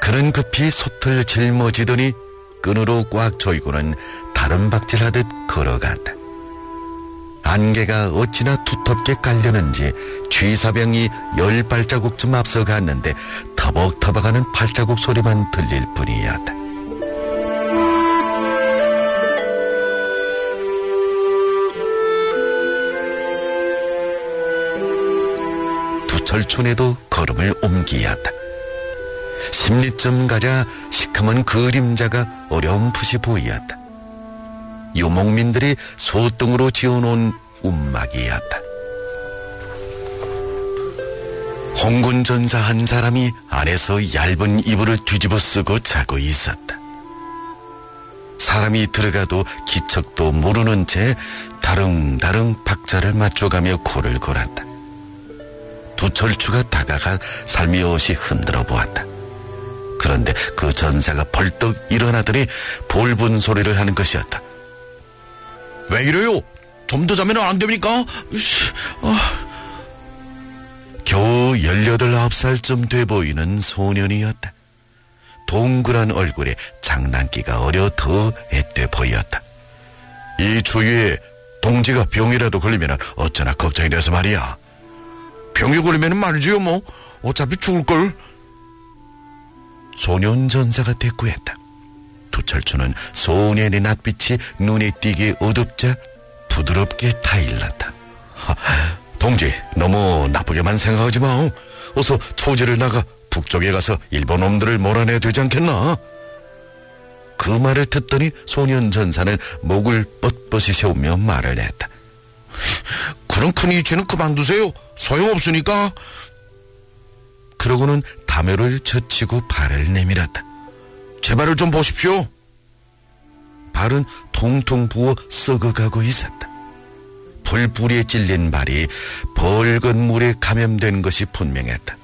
그는 급히 솥을 짊어지더니 끈으로 꽉 조이고는 다른 박질하듯 걸어간다. 안개가 어찌나 두텁게 깔렸는지 쥐사병이 10발자국쯤 앞서 갔는데 터벅터벅하는 발자국 소리만 들릴 뿐이었다. 두철춘에도 걸음을 옮기었다. 10리쯤 가자 시커먼 그림자가 어렴풋이 보이었다. 유목민들이 소등으로 지어놓은 움막이었다. 홍군 전사 한 사람이 안에서 얇은 이불을 뒤집어 쓰고 자고 있었다. 사람이 들어가도 기척도 모르는 채 다릉다릉 박자를 맞춰가며 코를 골았다. 두철추가 다가가 살며시 흔들어 보았다. 그런데 그 전사가 벌떡 일어나더니 볼분 소리를 하는 것이었다. 왜 이래요? 좀 더 자면 안 됩니까? 겨우 18, 19살쯤 돼 보이는 소년이었다. 동그란 얼굴에 장난기가 어려 더 앳돼 보였다. 이 주위에 동지가 병이라도 걸리면 어쩌나 걱정이 돼서 말이야. 병이 걸리면 말이지요 뭐. 어차피 죽을걸. 소년 전사가 대꾸했다. 두철추는 소년의 낯빛이 눈에 띄게 어둡자 부드럽게 타일렀다. 동지, 너무 나쁘게만 생각하지 마. 어서 초지를 나가 북쪽에 가서 일본 놈들을 몰아내야 되지 않겠나? 그 말을 듣더니 소년 전사는 목을 뻣뻣이 세우며 말을 했다. 그런 큰 이치는 그만두세요. 소용없으니까. 그러고는 담요를 젖히고 발을 내밀었다. 제 발을 좀 보십시오. 발은 통통 부어 썩어가고 있었다. 불불에 찔린 발이 벌건 물에 감염된 것이 분명했다.